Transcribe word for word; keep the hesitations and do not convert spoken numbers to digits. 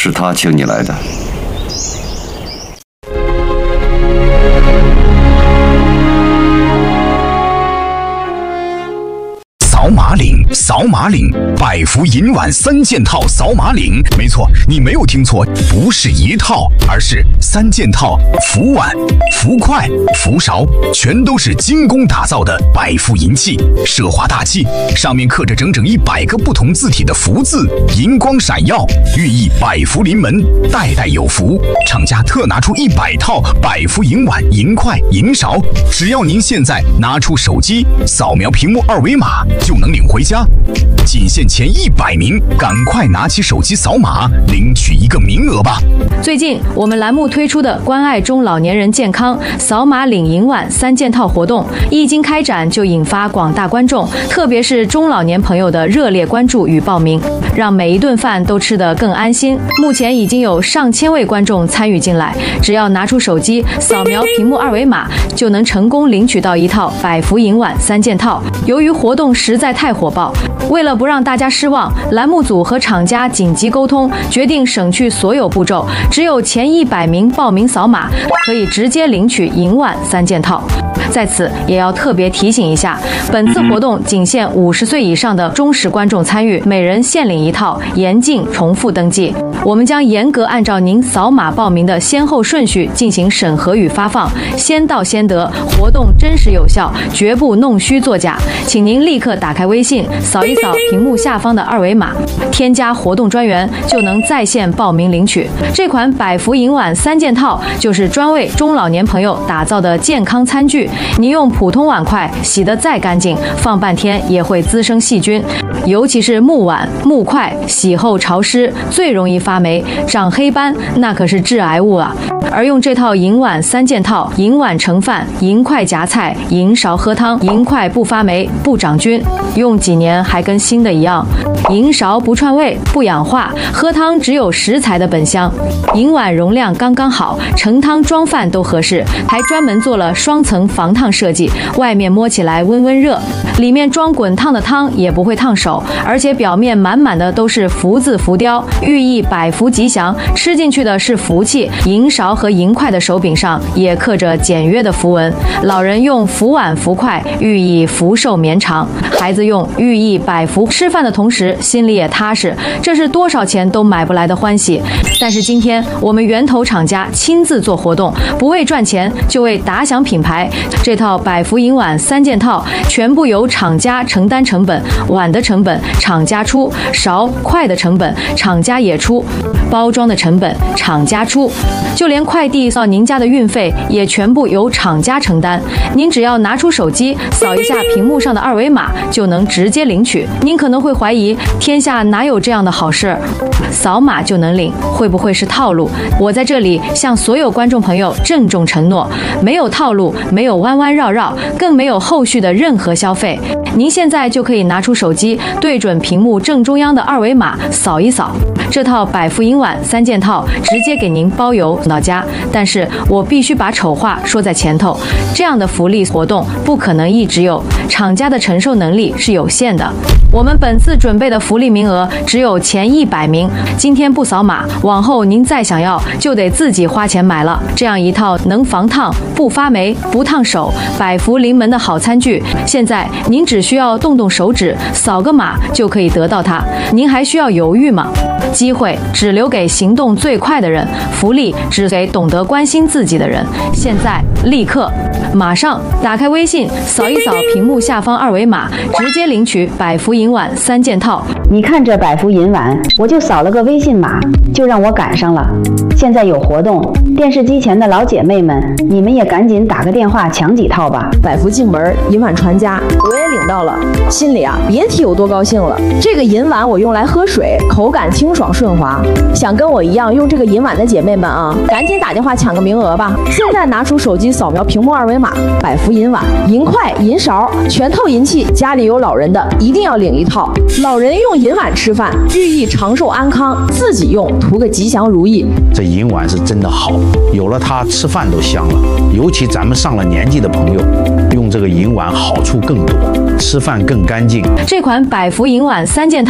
是他请你来的。 扫码领，扫码领，百福银碗三件套扫码领。没错，你没有听错，不是一套，而是三件套，福碗、福筷、福勺，全都是精工打造的百福银器，奢华大气，上面刻着整整一百个不同字体的福字，银光闪耀，寓意百福临门，代代有福。厂家特拿出一百套百福银碗、银筷、银勺，只要您现在拿出手机，扫描屏幕二维码，就能领回家，仅限前一百名，赶快拿起手机扫码领取一个名额吧。 最近我们栏目推出的关爱中老年人健康扫码领银碗三件套活动，一经开展就引发广大观众，特别是中老年朋友的热烈关注与报名，让每一顿饭都吃得更安心。目前已经有上千位观众参与进来，只要拿出手机扫描屏幕二维码，就能成功领取到一套百福银碗三件套。由于活动实在太火爆，为了不让大家失望，栏目组和厂家紧急沟通，决定省去所有步骤，只有前一百名报名扫码可以直接领取银碗三件套。在此也要特别提醒一下，本次活动仅限五十岁以上的忠实观众参与，每人限领一套，严禁重复登记。我们将严格按照您扫码报名的先后顺序进行审核与发放，先到先得，活动真实有效，绝不弄虚作假。请您立刻打开微信，扫一扫屏幕下方的二维码，添加活动专员，就能在线报名领取。这款百福银碗三件套就是专为中老年朋友打造的健康餐具。你用普通碗筷洗得再干净，放半天也会滋生细菌，尤其是木碗、木筷，洗后潮湿，最容易发霉、长黑斑，那可是致癌物啊。而用这套银碗三件套，银碗盛饭，银筷夹菜，银勺喝汤，银筷不发霉、不长菌，用几年还跟新的一样。银勺不串味、不氧化，喝汤只有食材的本香。银碗容量刚刚好，盛汤装饭都合适，还专门做了双层防烫设计，外面摸起来温温热，里面装滚烫的汤也不会烫手，而且表面满满的都是福字浮雕，寓意百福吉祥，吃进去的是福气。银勺和银筷的手柄上也刻着简约的符文，老人用福碗福筷，寓意福寿绵长；孩子用寓意百福，吃饭的同时心里也踏实，这是多少钱都买不来的欢喜。但是今天我们源头厂家亲自做活动，不为赚钱，就为打响品牌。这套百福银碗三件套全部由厂家承担成本，碗的成本厂家出，勺筷的成本厂家也出，包装的成本厂家出，就连快递到您家的运费也全部由厂家承担。您只要拿出手机扫一下屏幕上的二维码，就能直接领取。您可能会怀疑，天下哪有这样的好事？扫码就能领，会不会是套路？我在这里向所有观众朋友郑重承诺，没有套路，没有弯弯绕绕，更没有后续的任何消费。您现在就可以拿出手机，对准屏幕正中央的二维码扫一扫，这套百福银碗三件套直接给您包邮到家。但是我必须把丑话说在前头，这样的福利活动不可能一直有，厂家的承受能力是有限的。我们本次准备的福利名额只有前一百名，今天不扫码，往后您再想要就得自己花钱买了。这样一套能防烫、不发霉、不烫手、百福临门的好餐具，现在您只需要动动手指，扫个码就可以得到它，您还需要犹豫吗？机会只留给行动最快的人，福利只给懂得关心自己的人。现在立刻马上打开微信，扫一扫屏幕下方二维码，直接领取百福银碗三件套。 你看这百福银碗，我就扫了个微信码，就让我赶上了。现在有活动，电视机前的老姐妹们，你们也赶紧打个电话抢几套吧。 百福进门，银碗传家，我也领到了，心里啊别提有多高兴了。这个银碗我用来喝水，口感清爽顺滑。想跟我一样用这个银碗的姐妹们啊，赶紧打电话抢个名额吧。现在拿出手机扫描屏幕二维码，百福银碗、银筷、银勺，全套银器，家里有老人的一定要领一套。老人用银碗吃饭，寓意长寿安康；自己用图个吉祥如意。 这银碗是真的好，有了它吃饭都香了。尤其咱们上了年纪的朋友，用这个银碗好处更多，吃饭更干净。 这款百福银碗三件套